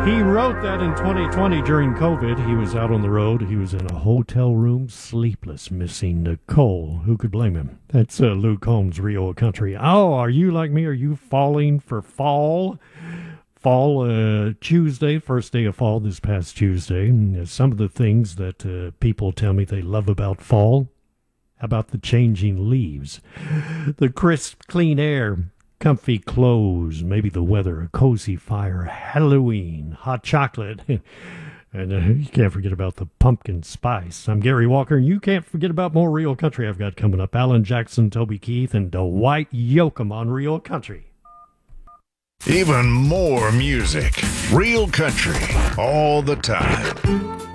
He wrote that in 2020 during COVID. He was out on the road. He was in a hotel room, sleepless, missing Nicole. Who could blame him? That's Luke Combs, Rio Country. Oh, are you like me? Are you falling for fall? Fall, Tuesday, first day of fall this past Tuesday. Some of the things that people tell me they love about fall. How about the changing leaves? The crisp, clean air. Comfy clothes, maybe the weather, a cozy fire, Halloween, hot chocolate, and you can't forget about the pumpkin spice. I'm Gary Walker, and you can't forget about more Real Country I've got coming up. Alan Jackson, Toby Keith, and Dwight Yoakam on Real Country. Even more music, Real Country, all the time.